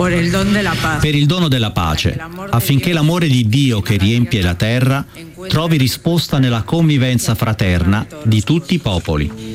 per il dono della pace, affinché l'amore di Dio che riempie la terra trovi risposta nella convivenza fraterna di tutti i popoli.